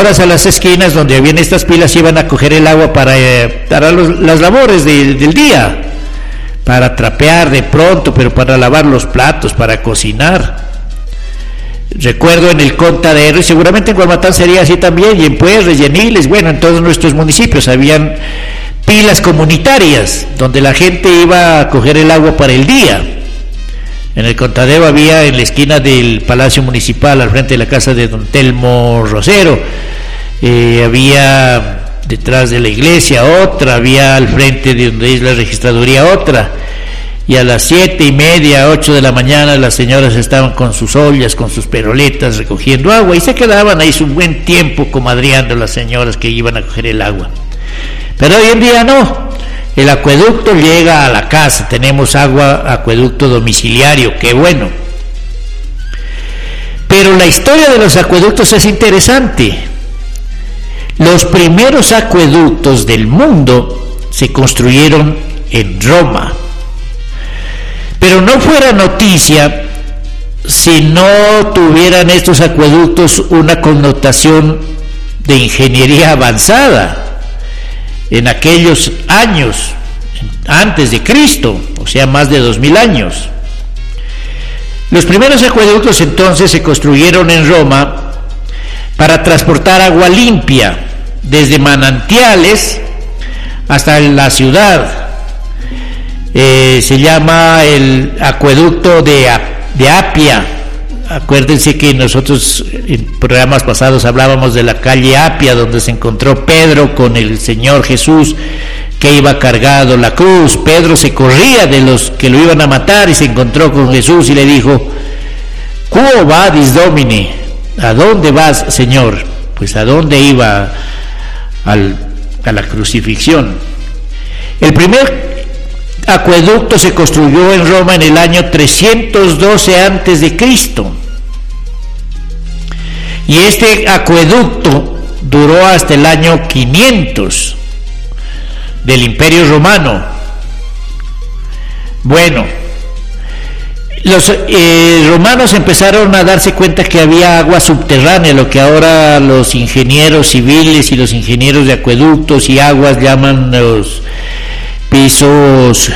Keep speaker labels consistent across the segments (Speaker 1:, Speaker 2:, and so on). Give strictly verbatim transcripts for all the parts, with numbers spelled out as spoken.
Speaker 1: señoras a las esquinas donde habían estas pilas iban a coger el agua para, eh, para los, las labores de, del día, para trapear de pronto, pero para lavar los platos, para cocinar. Recuerdo en el Contadero, y seguramente en Guamatán sería así también, y en Puerres, y en Iles, bueno, en todos nuestros municipios habían pilas comunitarias donde la gente iba a coger el agua para el día. En el Contadero había en la esquina del Palacio Municipal, al frente de la casa de don Telmo Rosero, eh, había detrás de la iglesia otra, había al frente de donde es la registraduría otra, y a las siete y media, ocho de la mañana las señoras estaban con sus ollas, con sus peroletas recogiendo agua, y se quedaban ahí su buen tiempo comadreando las señoras que iban a coger el agua. Pero hoy en día no, el acueducto llega a la casa, tenemos agua, acueducto domiciliario, qué bueno. Pero la historia de los acueductos es interesante. Los primeros acueductos del mundo se construyeron en Roma. Pero no fuera noticia si no tuvieran estos acueductos una connotación de ingeniería avanzada en aquellos años, antes de Cristo, o sea, más de dos mil años. Los primeros acueductos entonces se construyeron en Roma para transportar agua limpia desde manantiales hasta la ciudad. Eh, se llama el acueducto de, de Apia. Acuérdense que nosotros en programas pasados hablábamos de la calle Apia, donde se encontró Pedro con el Señor Jesús que iba cargado la cruz. Pedro se corría de los que lo iban a matar y se encontró con Jesús y le dijo: ¿Quo vadis Domine? ¿A dónde vas, Señor? Pues a dónde iba, al, a la crucifixión. El primer acueducto se construyó en Roma en el año trescientos doce antes de Cristo, y este acueducto duró hasta el año quinientos del Imperio Romano. Bueno, los eh, romanos empezaron a darse cuenta que había agua subterránea, lo que ahora los ingenieros civiles y los ingenieros de acueductos y aguas llaman los pisos,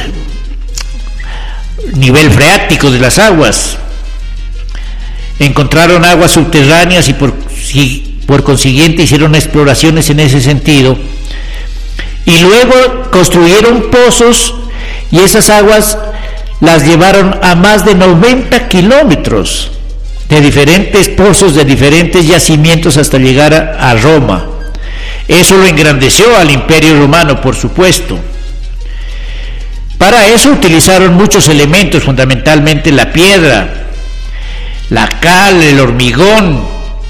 Speaker 1: nivel freático de las aguas. Encontraron aguas subterráneas y por, por consiguiente hicieron exploraciones en ese sentido, y luego construyeron pozos, y esas aguas las llevaron a más de noventa kilómetros de diferentes pozos, de diferentes yacimientos, hasta llegar a, a Roma. Eso lo engrandeció al Imperio Romano, por supuesto. Para eso utilizaron muchos elementos, fundamentalmente la piedra, la cal, el hormigón,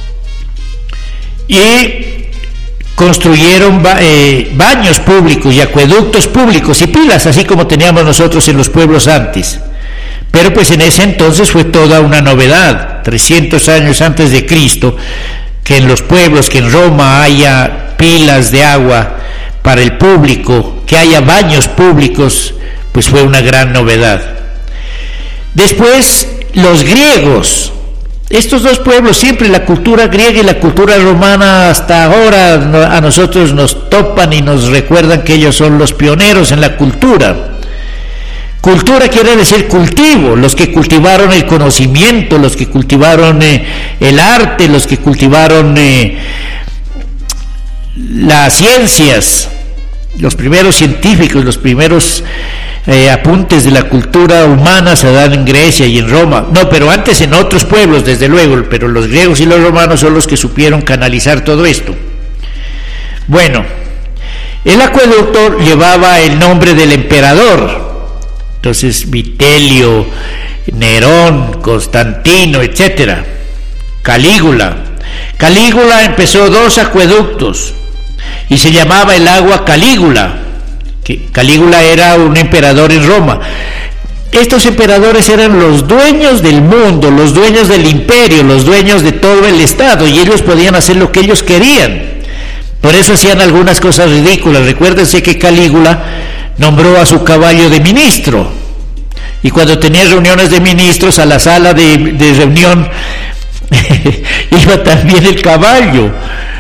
Speaker 1: y construyeron ba- eh, baños públicos y acueductos públicos y pilas, así como teníamos nosotros en los pueblos antes. Pero pues en ese entonces fue toda una novedad, trescientos años antes de Cristo, que en los pueblos, que en Roma haya pilas de agua para el público, que haya baños públicos, pues fue una gran novedad. Después, los griegos, estos dos pueblos, siempre la cultura griega y la cultura romana hasta ahora a nosotros nos topan y nos recuerdan que ellos son los pioneros en la cultura. Cultura quiere decir cultivo, los que cultivaron el conocimiento, los que cultivaron eh, el arte, los que cultivaron eh, las ciencias, los primeros científicos, los primeros eh, apuntes de la cultura humana se dan en Grecia y en Roma. No, pero antes en otros pueblos, desde luego, pero los griegos y los romanos son los que supieron canalizar todo esto. Bueno, el acueducto llevaba el nombre del emperador. Entonces, Vitelio, Nerón, Constantino, etcétera. Calígula. Calígula empezó dos acueductos y se llamaba el agua Calígula. Calígula era un emperador en Roma. Estos emperadores eran los dueños del mundo, los dueños del imperio, los dueños de todo el estado, y ellos podían hacer lo que ellos querían. Por eso hacían algunas cosas ridículas. Recuérdense que Calígula nombró a su caballo de ministro, y cuando tenía reuniones de ministros, a la sala de, de reunión iba también el caballo.